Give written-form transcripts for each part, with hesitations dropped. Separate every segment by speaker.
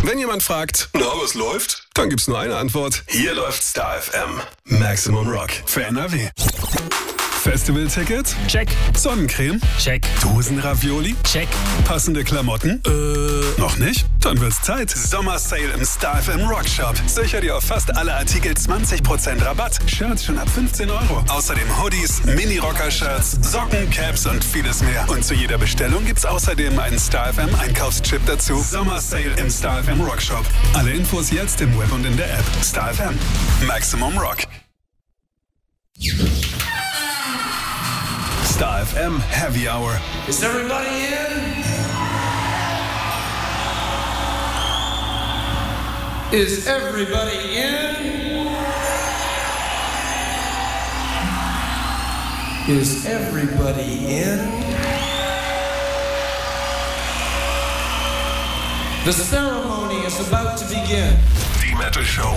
Speaker 1: Wenn jemand fragt, na, was läuft? Dann gibt's nur eine Antwort. Hier läuft Star FM. Maximum Rock für NRW. Festivalticket?
Speaker 2: Check.
Speaker 1: Sonnencreme?
Speaker 2: Check.
Speaker 1: Dosenravioli?
Speaker 2: Check.
Speaker 1: Passende Klamotten? Noch nicht? Dann wird's Zeit. Sommersale im Star FM Rock Shop. Sicher dir auf fast alle Artikel 20% Rabatt. Shirts schon ab 15 Euro. Außerdem Hoodies, Mini-Rocker-Shirts, Socken, Caps und vieles mehr. Und zu jeder Bestellung gibt's außerdem einen Star FM Einkaufschip dazu. Sommersale im Star FM Rock Shop. Alle Infos jetzt im Web und in der App. Star FM. Maximum Rock. Star FM Heavy Hour.
Speaker 3: Is everybody in? Is everybody in? Is everybody in? The ceremony is about to begin.
Speaker 1: Die Metal Show.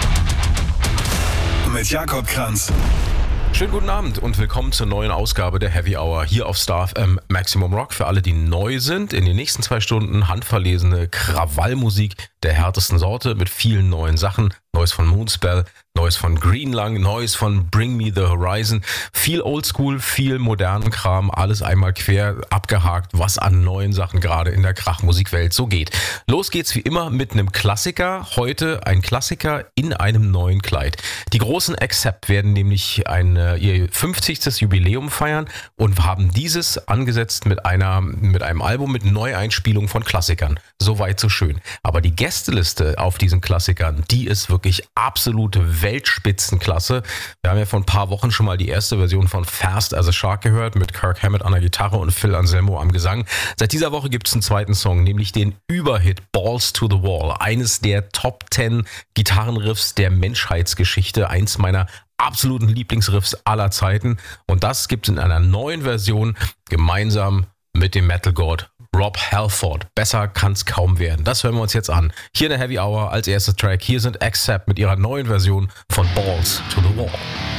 Speaker 1: Mit Jakob Kranz.
Speaker 4: Schönen guten Abend und willkommen zur neuen Ausgabe der Heavy Hour hier auf Star FM Maximum Rock. Für alle, die neu sind, in den nächsten 2 Stunden handverlesene Krawallmusik der härtesten Sorte mit vielen neuen Sachen. Neues von Moonspell, Neues von Greenlung, Neues von Bring Me The Horizon. Viel Oldschool, viel modernen Kram, alles einmal quer abgehakt, was an neuen Sachen gerade in der Krachmusikwelt so geht. Los geht's wie immer mit einem Klassiker. Heute ein Klassiker in einem neuen Kleid. Die großen Accept werden nämlich ihr 50. Jubiläum feiern und haben dieses angesetzt mit einem Album mit Neueinspielung von Klassikern. Soweit so schön. Aber die Gästeliste auf diesen Klassikern, die ist wirklich absolute Weltspitzenklasse. Wir haben ja vor ein paar Wochen schon mal die erste Version von Fast as a Shark gehört mit Kirk Hammett an der Gitarre und Phil Anselmo am Gesang. Seit dieser Woche gibt es einen zweiten Song, nämlich den Überhit Balls to the Wall. Eines der Top 10 Gitarrenriffs der Menschheitsgeschichte. Eins meiner absoluten Lieblingsriffs aller Zeiten. Und das gibt es in einer neuen Version gemeinsam mit dem Metal God Rob Halford. Besser kann's kaum werden. Das hören wir uns jetzt an. Hier in der Heavy Hour als erster Track. Hier sind Accept mit ihrer neuen Version von Balls to the Wall.